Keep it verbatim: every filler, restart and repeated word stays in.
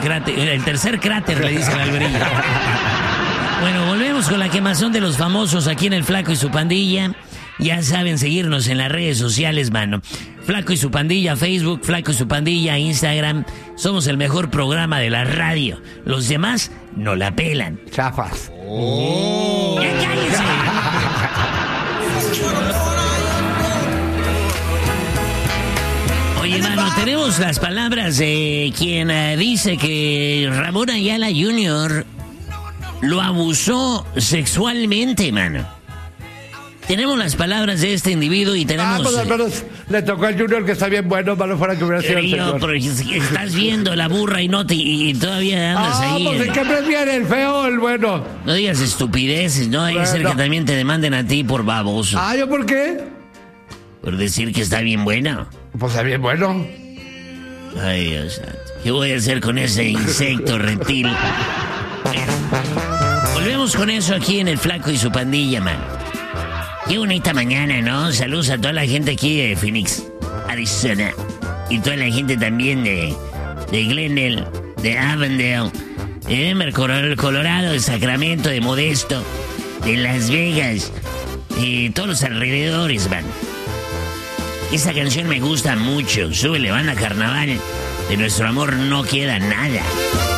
cráter, el tercer cráter, le dicen al brillo. Bueno, volvemos con la quemazón de los famosos aquí en El Flaco y su Pandilla. Ya saben seguirnos en las redes sociales, mano. Flaco y su Pandilla, Facebook, Flaco y su Pandilla, Instagram. Somos el mejor programa de la radio. Los demás no la pelan. Chafas. ¡Oh! ¡Ya cállese! Oye, mano, tenemos las palabras de quien uh, dice que Ramón Ayala junior lo abusó sexualmente, mano. Tenemos las palabras de este individuo y tenemos... Ah, pues al menos le tocó al Junior, que está bien bueno, malo fuera que hubiera sido el Yo, señor. pero estás viendo la burra y no te, y todavía andas Ah, ahí. pues ¿en qué prefiere, el feo o el bueno? No digas estupideces, ¿no? Hay que ser Bueno. que también te demanden a ti por baboso. Ah, ¿yo por qué? Por decir que está bien bueno. Pues está bien bueno. Ay, Dios santo. ¿Qué voy a hacer con ese insecto reptil? Volvemos con eso aquí en El Flaco y su Pandilla, man. Qué bonita mañana, ¿no? Saludos a toda la gente aquí de Phoenix, Arizona. Y toda la gente también de, de Glendale, de Avondale, de Denver, Colorado, de Sacramento, de Modesto, de Las Vegas, y todos los alrededores, man. Esa canción me gusta mucho. Súbele, banda Carnaval. De nuestro amor no queda nada.